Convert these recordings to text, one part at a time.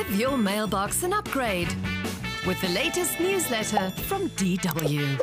Give your mailbox an upgrade with the latest newsletter from DW.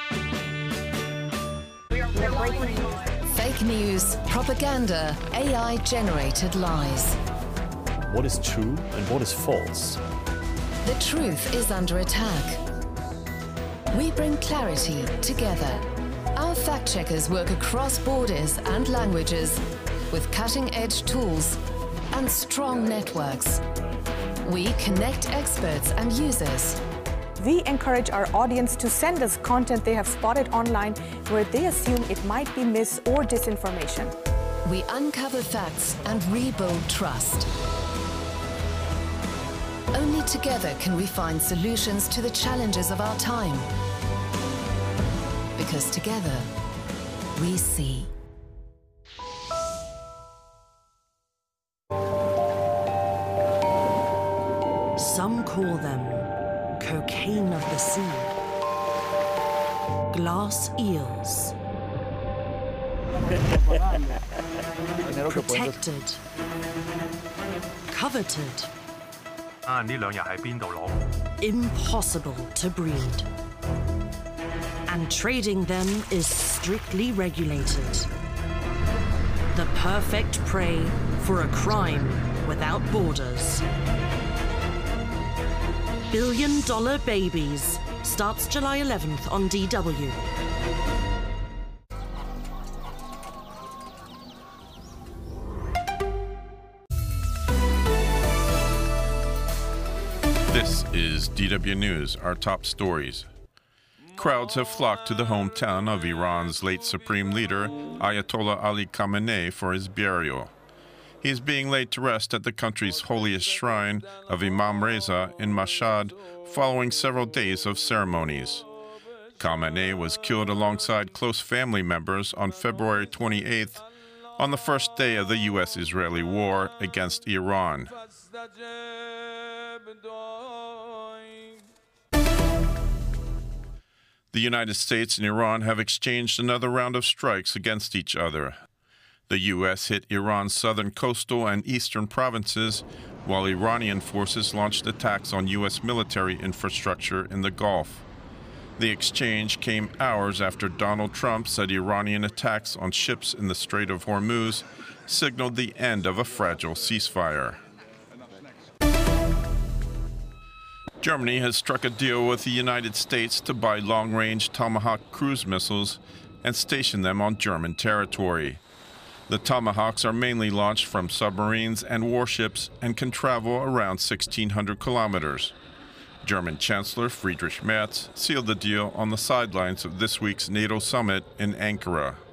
Fake news, propaganda, AI-generated lies. What is true and what is false? The truth is under attack. We bring clarity together. Our fact-checkers work across borders and languages with cutting-edge tools and strong networks. We connect experts and users. We encourage our audience to send us content they have spotted online where they assume it might be mis- or disinformation. We uncover facts and rebuild trust. Only together can we find solutions to the challenges of our time. Because together, we see. Some call them cocaine of the sea, glass eels, protected, coveted, impossible to breed. And trading them is strictly regulated. The perfect prey for a crime without borders. $1 Billion Babies starts July 11th on DW. This is DW News, our top stories. Crowds have flocked to the hometown of Iran's late supreme leader, Ayatollah Ali Khamenei, for his burial. He is being laid to rest at the country's holiest shrine of Imam Reza in Mashhad following several days of ceremonies. Khamenei was killed alongside close family members on February 28th, on the first day of the U.S.-Israeli war against Iran. The United States and Iran have exchanged another round of strikes against each other. The U.S. hit Iran's southern coastal and eastern provinces, while Iranian forces launched attacks on U.S. military infrastructure in the Gulf. The exchange came hours after Donald Trump said Iranian attacks on ships in the Strait of Hormuz signaled the end of a fragile ceasefire. Germany has struck a deal with the United States to buy long-range Tomahawk cruise missiles and station them on German territory. The Tomahawks are mainly launched from submarines and warships and can travel around 1,600 kilometers. German Chancellor Friedrich Merz sealed the deal on the sidelines of this week's NATO summit in Ankara.